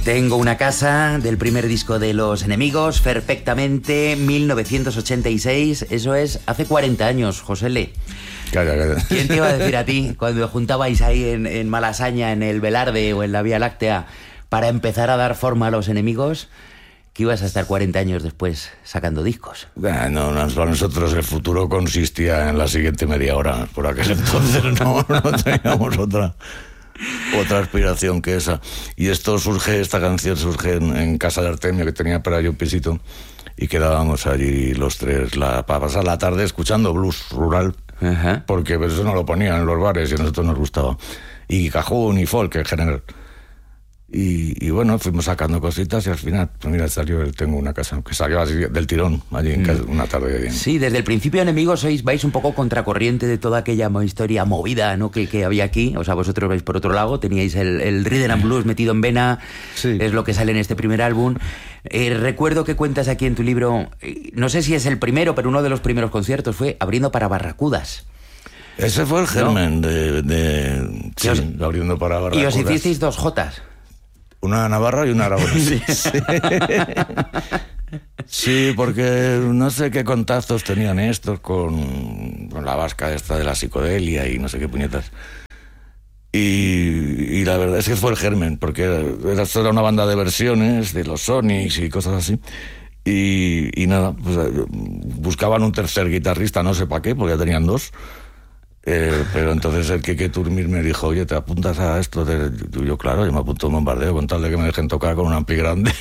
Tengo una casa del primer disco de Los Enemigos, perfectamente, 1986, eso es hace 40 años, José Le. Calla. ¿Quién te iba a decir a ti, cuando juntabais ahí en Malasaña, en el Velarde o en la Vía Láctea, para empezar a dar forma a Los Enemigos, que ibas a estar 40 años después sacando discos? Para nosotros el futuro consistía en la siguiente media hora. Por aquel entonces no teníamos otra aspiración que esa. Y esta canción surge en casa de Artemio, que tenía para allí un pisito, y quedábamos allí los tres para pasar la tarde escuchando blues rural. Ajá. Porque eso no lo ponían en los bares y a nosotros nos gustaba. Y cajún y folk en general. Y bueno, fuimos sacando cositas y al final, pues mira, salió Tengo una casa, que salió así del tirón allí en casa, una tarde. Sí, desde el principio, Enemigos, vais un poco contracorriente de toda aquella historia movida, ¿no?, que había aquí. O sea, vosotros vais por otro lado, teníais el rhythm and blues metido en vena, sí. Es lo que sale en este primer álbum. Recuerdo que cuentas aquí en tu libro, no sé si es el primero, pero uno de los primeros conciertos fue abriendo para Barracudas. Ese fue el germen, ¿no? Sí, abriendo para Barracudas. Y os hicisteis 2 Jotas. Una navarra y una aragonesa. Sí, porque no sé qué contactos tenían estos con la vasca esta de la psicodelia y no sé qué puñetas. Y la verdad es que fue el germen, porque era una banda de versiones de los Sonics y cosas así. Y nada, pues buscaban un tercer guitarrista, no sé para qué, porque ya tenían 2. Pero entonces el Keke Turmir me dijo: oye, ¿te apuntas a esto? Yo, claro, yo me apunto a un bombardeo con tal de que me dejen tocar con un ampli grande.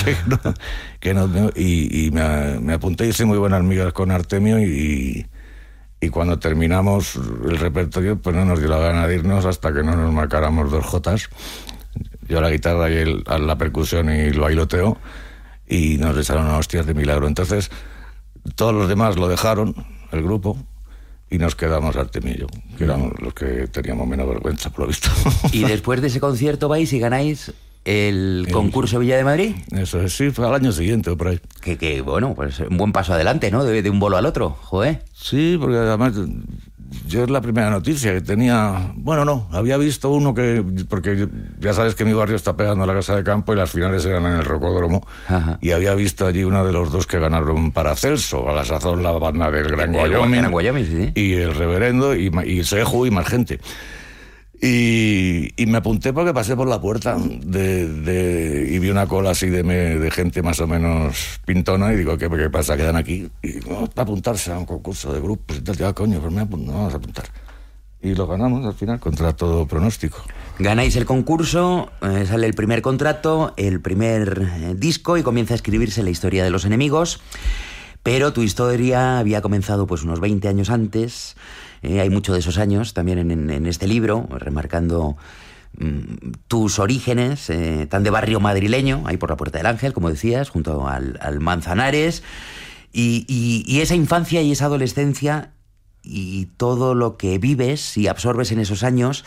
Y me apunté, hice muy buenas migas con Artemio y cuando terminamos el repertorio, pues no nos dio la gana de irnos hasta que no nos marcáramos 2 jotas. Yo a la guitarra y él a la percusión y el bailoteo, y nos echaron a hostias de milagro. Entonces todos los demás lo dejaron, el grupo, y nos quedamos Artemio y yo, que éramos los que teníamos menos vergüenza, por lo visto. Y después de ese concierto vais y ganáis el concurso Villa de Madrid. Eso es, sí, fue al año siguiente o por ahí. Que bueno, pues un buen paso adelante, ¿no? De un bolo al otro, joder. Sí, porque además yo es la primera noticia que tenía. Bueno, no, había visto uno porque ya sabes que mi barrio está pegando a la Casa de Campo y las finales eran en el Rocódromo. Ajá. Y había visto allí uno de los 2 que ganaron para Celso, a la sazón la banda del Gran Wyoming, sí. Y el Reverendo y Seju y más gente. Y me apunté porque pasé por la puerta y vi una cola así de gente más o menos pintona, y digo, ¿qué pasa? ¿Quedan aquí? Y para apuntarse a un concurso de grupos y tal. Digo, coño, pues vamos a apuntar. Y lo ganamos al final, contra todo pronóstico. Ganáis el concurso, sale el primer contrato, el primer disco, y comienza a escribirse la historia de Los Enemigos. Pero tu historia había comenzado pues unos 20 años antes. Hay mucho de esos años también en este libro, remarcando tus orígenes, tan de barrio madrileño, ahí por la Puerta del Ángel, como decías, junto al Manzanares, y esa infancia y esa adolescencia y todo lo que vives y absorbes en esos años,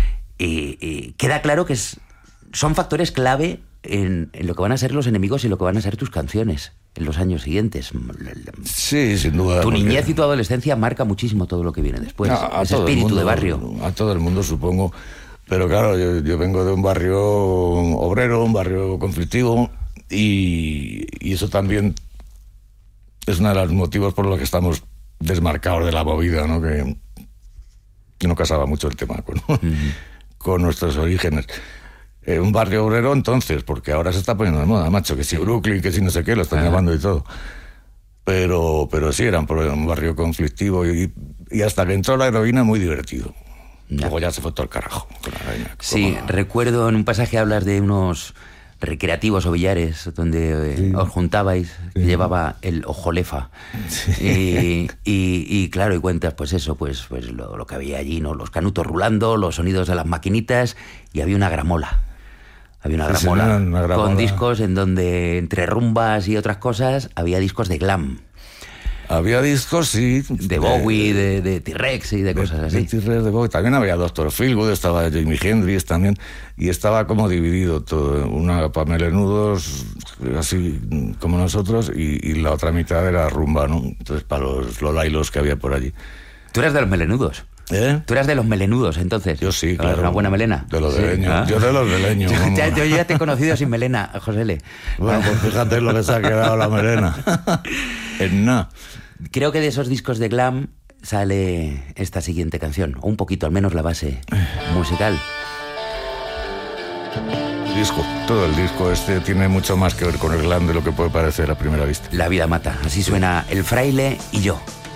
queda claro que son factores clave en lo que van a ser Los Enemigos y lo que van a ser tus canciones en los años siguientes. Sí, sin duda. Tu niñez y tu adolescencia marca muchísimo todo lo que viene después. Ese espíritu de barrio. A todo el mundo, supongo. Pero claro, yo vengo de un barrio obrero, un barrio conflictivo, y eso también es uno de los motivos por los que estamos desmarcados de la movida, ¿no? Que no casaba mucho el tema con nuestros orígenes. Un barrio obrero entonces, porque ahora se está poniendo de moda, macho, que si Brooklyn, que si no sé qué, lo están llamando y todo. Pero sí, era un barrio conflictivo, y hasta que entró la heroína, muy divertido. Luego ya se fue todo el carajo con la heroína. Sí, recuerdo en un pasaje hablas de unos recreativos o billares donde os juntabais, que llevaba el ojolefa. Sí. Y claro, y cuentas pues eso, pues lo que había allí, ¿no? Los canutos rulando, los sonidos de las maquinitas, y había una gramola. Había una gramola con discos en donde, entre rumbas y otras cosas, había discos de glam. Había discos, sí. De Bowie, de T-Rex y de cosas así. De T-Rex, de Bowie. También había Dr. Feelgood, estaba Jimi Hendrix también. Y estaba como dividido todo. Una para melenudos, así como nosotros, y la otra mitad era rumba, ¿no? Entonces, para los lolailos que había por allí. ¿Tú eras de los melenudos? ¿Eh? Tú eras de los melenudos, entonces. Yo sí, claro. Una buena melena. De los Sí. beleños. ¿Ah? Yo de los beleños. Yo ya te he conocido sin melena, José L. Bueno, pues fíjate lo que se ha quedado la melena. En nada. Creo que de esos discos de glam sale esta siguiente canción, o un poquito, al menos la base musical. Disco. Todo el disco este tiene mucho más que ver con el glam de lo que puede parecer a primera vista. La vida mata. Así suena El Fraile y yo.